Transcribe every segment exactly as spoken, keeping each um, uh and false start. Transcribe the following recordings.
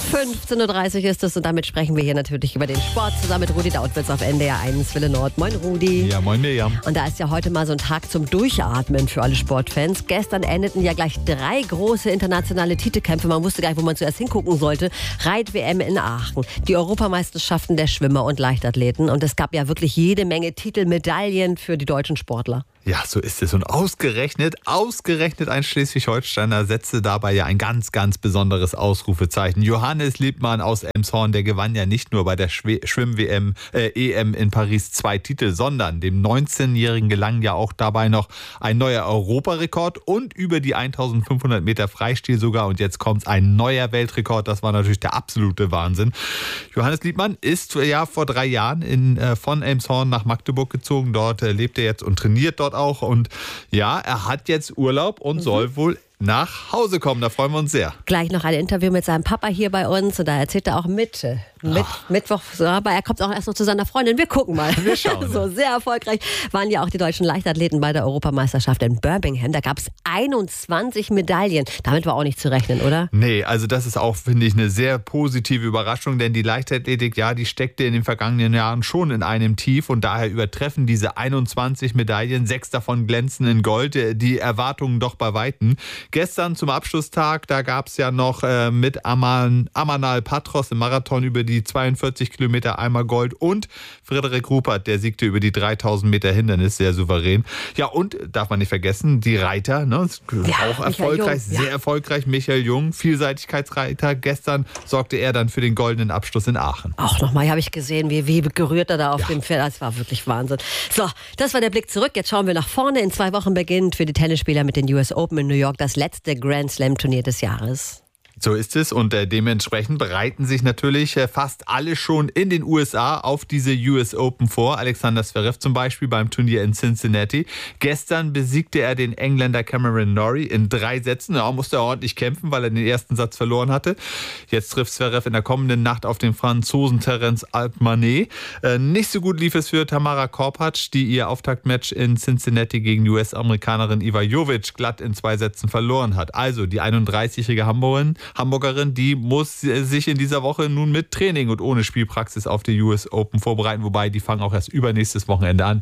fünfzehn Uhr dreißig ist es und damit sprechen wir hier natürlich über den Sport zusammen mit Rudi Dautwitz auf N D R eins Welle Nord. Moin Rudi. Ja, moin Mirjam. Und da ist ja heute mal so ein Tag zum Durchatmen für alle Sportfans. Gestern endeten ja gleich drei große internationale Titelkämpfe. Man wusste gar nicht, wo man zuerst hingucken sollte. Reit-W M in Aachen, die Europameisterschaften der Schwimmer und Leichtathleten. Und es gab ja wirklich jede Menge Titel, Medaillen für die deutschen Sportler. Ja, so ist es. Und ausgerechnet, ausgerechnet ein Schleswig-Holsteiner setzte dabei ja ein ganz, ganz besonderes Ausrufezeichen. Johannes Liebmann aus Elmshorn, der gewann ja nicht nur bei der Schwimm-W M, äh, E M in Paris zwei Titel, sondern dem neunzehnjährigen gelang ja auch dabei noch ein neuer Europarekord und über die eintausendfünfhundert Meter Freistil sogar. Und jetzt kommt ein neuer Weltrekord. Das war natürlich der absolute Wahnsinn. Johannes Liebmann ist ja vor drei Jahren in, äh, von Elmshorn nach Magdeburg gezogen. Dort äh, lebt er jetzt und trainiert dort auch. Und ja, er hat jetzt Urlaub und mhm. soll wohl nach Hause kommen. Da freuen wir uns sehr. Gleich noch ein Interview mit seinem Papa hier bei uns und da erzählt er auch mit, mit Mittwoch, so, aber er kommt auch erst noch zu seiner Freundin. Wir gucken mal. Wir schauen. So sehr erfolgreich waren ja auch die deutschen Leichtathleten bei der Europameisterschaft in Birmingham. Da gab es einundzwanzig Medaillen. Damit war auch nicht zu rechnen, oder? Nee, also das ist auch, finde ich, eine sehr positive Überraschung, denn die Leichtathletik, ja, die steckte in den vergangenen Jahren schon in einem Tief und daher übertreffen diese einundzwanzig Medaillen, sechs davon glänzen in Gold, die Erwartungen doch bei Weitem. Gestern zum Abschlusstag, da gab es ja noch äh, mit Aman, Amanal Patros im Marathon über die zweiundvierzig Kilometer einmal Gold und Frederik Rupert, der siegte über die dreitausend Meter Hindernis, sehr souverän. Ja, und darf man nicht vergessen, die Reiter, ne, ja, auch erfolgreich, Jung, sehr ja. erfolgreich. Michael Jung, Vielseitigkeitsreiter. Gestern sorgte er dann für den goldenen Abschluss in Aachen. Auch nochmal, habe ich gesehen, wie, wie gerührt er da auf ja. dem Pferd. Das war wirklich Wahnsinn. So, das war der Blick zurück. Jetzt schauen wir nach vorne. In zwei Wochen beginnt für die Tennisspieler mit den U S Open in New York das letzte Grand Slam Turnier des Jahres. So ist es und äh, dementsprechend bereiten sich natürlich äh, fast alle schon in den U S A auf diese U S Open vor. Alexander Zverev zum Beispiel beim Turnier in Cincinnati. Gestern besiegte er den Engländer Cameron Norrie in drei Sätzen. Ja, musste er ordentlich kämpfen, weil er den ersten Satz verloren hatte. Jetzt trifft Zverev in der kommenden Nacht auf den Franzosen Terence Alpmanet. Äh, nicht so gut lief es für Tamara Korpatsch, die ihr Auftaktmatch in Cincinnati gegen die U S-Amerikanerin Iva Jovic glatt in zwei Sätzen verloren hat. Also die einunddreißigjährige Hamburgerin Hamburgerin, die muss sich in dieser Woche nun mit Training und ohne Spielpraxis auf die U S Open vorbereiten, wobei die fangen auch erst übernächstes Wochenende an.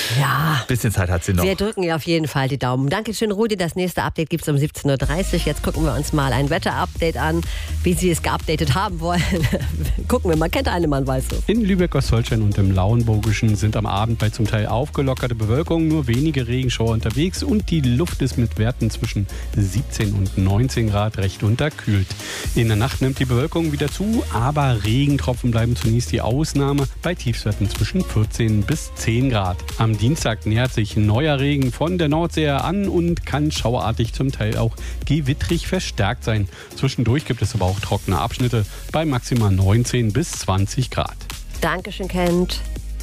Ja. Bisschen Zeit hat sie noch. Wir drücken ihr auf jeden Fall die Daumen. Dankeschön, Rudi. Das nächste Update gibt es um siebzehn Uhr dreißig. Jetzt gucken wir uns mal ein Wetter-Update an, wie Sie es geupdatet haben wollen. Gucken wir mal, kennt eine Mann, weiß es. In Lübeck-Ostholstein und im Lauenburgischen sind am Abend bei zum Teil aufgelockerte Bewölkung nur wenige Regenschauer unterwegs und die Luft ist mit Werten zwischen siebzehn und neunzehn Grad recht unterkühlt. In der Nacht nimmt die Bewölkung wieder zu, aber Regentropfen bleiben zunächst die Ausnahme bei Tiefstwerten zwischen vierzehn bis zehn Grad. Am Dienstag nähert sich neuer Regen von der Nordsee an und kann schauerartig zum Teil auch gewittrig verstärkt sein. Zwischendurch gibt es aber auch trockene Abschnitte bei maximal neunzehn bis zwanzig Grad. Dankeschön, Kent.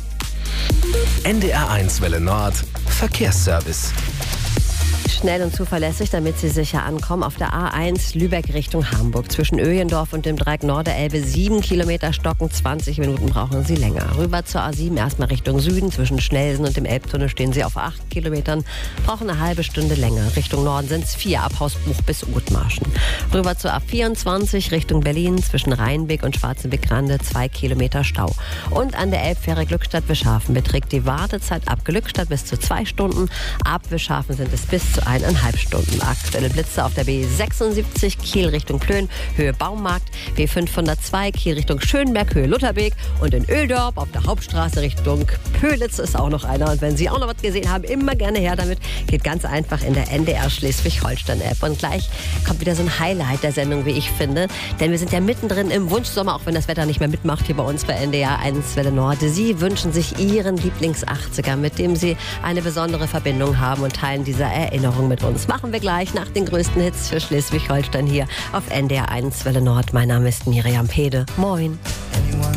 N D R eins Welle Nord Verkehrsservice. Schnell und zuverlässig, damit Sie sicher ankommen. Auf der A eins Lübeck Richtung Hamburg. Zwischen Öjendorf und dem Dreieck Norderelbe sieben Kilometer Stocken. zwanzig Minuten brauchen Sie länger. Rüber zur A sieben erstmal Richtung Süden. Zwischen Schnelsen und dem Elbtunnel stehen Sie auf acht Kilometern. Brauchen eine halbe Stunde länger. Richtung Norden sind es vier ab Hausbuch bis Othmarschen. Rüber zur A vierundzwanzig Richtung Berlin. Zwischen Rheinbeck und Schwarzenbeck-Grande zwei Kilometer Stau. Und an der Elbfähre Glückstadt-Wischhafen beträgt die Wartezeit ab Glückstadt bis zu zwei Stunden. Ab Wischhafen sind es bis zu eineinhalb Stunden. Aktuelle Blitze auf der B sechsundsiebzig Kiel Richtung Plön, Höhe Baumarkt, B fünfhundertzwei Kiel Richtung Schönberg, Höhe Lutherbeek und in Öldorp auf der Hauptstraße Richtung Pölitz ist auch noch einer. Und wenn Sie auch noch was gesehen haben, immer gerne her damit. Geht ganz einfach in der N D R Schleswig-Holstein-App. Und gleich kommt wieder so ein Highlight der Sendung, wie ich finde. Denn wir sind ja mittendrin im Wunschsommer, auch wenn das Wetter nicht mehr mitmacht hier bei uns bei N D R eins Welle Nord. Sie wünschen sich Ihren Lieblings-achtziger, mit dem Sie eine besondere Verbindung haben und teilen diese Erinnerung mit uns. Machen wir gleich nach den größten Hits für Schleswig-Holstein hier auf N D R eins Welle Nord. Mein Name ist Mirjam Pede. Moin.